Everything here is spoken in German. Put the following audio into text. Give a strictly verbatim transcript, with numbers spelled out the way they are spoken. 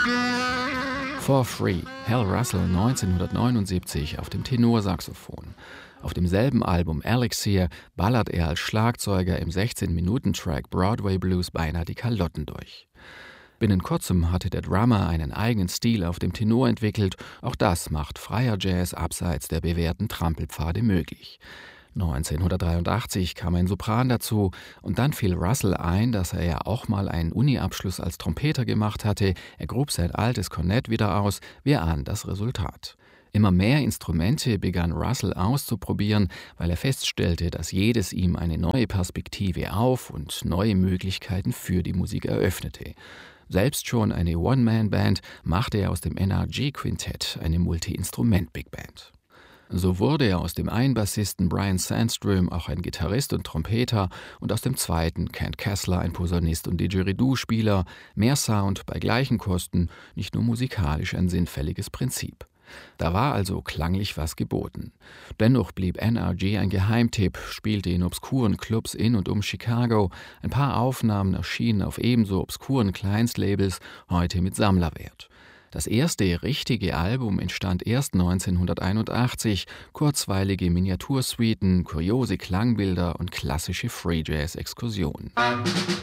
For Free, Hal Russell neunzehnhundertneunundsiebzig auf dem Tenorsaxophon. Auf demselben Album Elixir ballert er als Schlagzeuger im sechzehn-Minuten-Track Broadway Blues beinahe die Kalotten durch. Binnen kurzem hatte der Drummer einen eigenen Stil auf dem Tenor entwickelt, auch das macht freier Jazz abseits der bewährten Trampelpfade möglich. neunzehnhundertdreiundachtzig kam ein Sopran dazu und dann fiel Russell ein, dass er ja auch mal einen Uni-Abschluss als Trompeter gemacht hatte. Er grub sein altes Kornett wieder aus, wir ahnen das Resultat. Immer mehr Instrumente begann Russell auszuprobieren, weil er feststellte, dass jedes ihm eine neue Perspektive auf und neue Möglichkeiten für die Musik eröffnete. Selbst schon eine One-Man-Band machte er aus dem N R G-Quintett eine Multi-Instrument-Big-Band. So wurde er aus dem einen Bassisten Brian Sandstrom auch ein Gitarrist und Trompeter und aus dem zweiten Kent Kessler ein Posaunist und Didgeridoo-Spieler. Mehr Sound bei gleichen Kosten, nicht nur musikalisch ein sinnfälliges Prinzip. Da war also klanglich was geboten. Dennoch blieb N R G ein Geheimtipp, spielte in obskuren Clubs in und um Chicago. Ein paar Aufnahmen erschienen auf ebenso obskuren Kleinstlabels, heute mit Sammlerwert. Das erste richtige Album entstand erst neunzehnhunderteinundachtzig, kurzweilige Miniatursuiten, kuriose Klangbilder und klassische Free-Jazz-Exkursionen.